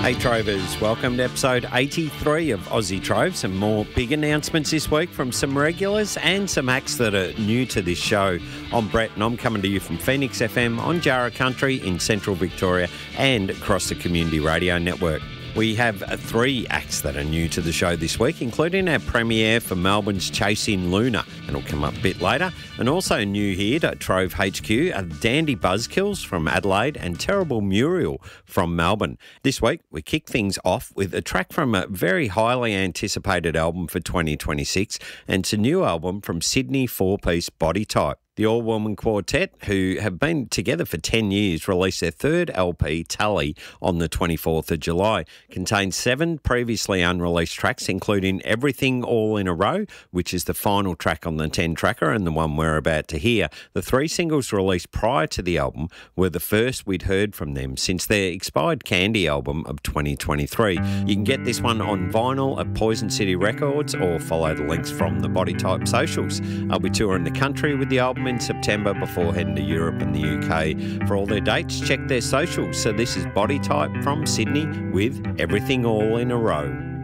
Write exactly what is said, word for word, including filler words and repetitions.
Hey Trovers, welcome to episode eighty-three of Aussie Trove. Some more big announcements this week from some regulars and some acts that are new to this show. I'm Brett and I'm coming to you from Phoenix F M on Jarrah Country in central Victoria and across the Community Radio Network. We have three acts that are new to the show this week, including our premiere for Melbourne's Chasing Luna, and it'll come up a bit later. And also new here to Trove H Q are Dandy Buzzkills from Adelaide and Terrible Muriel from Melbourne. This week, we kick things off with a track from a very highly anticipated album for twenty twenty-six, and it's a new album from Sydney four-piece Body Type. The all-woman quartet, who have been together for ten years, released their third L P, Tally, on the twenty-fourth of July. Contains seven previously unreleased tracks, including Everything All in a Row, which is the final track on the ten-tracker and the one we're about to hear. The three singles released prior to the album were the first we'd heard from them since their expired Candy album of twenty twenty-three. You can get this one on vinyl at Poison City Records or follow the links from the Body Type socials. I'll be touring the country with the album in September before heading to Europe and the U K. For all their dates, check their socials. So this is Body Type from Sydney with Everything All in a Row.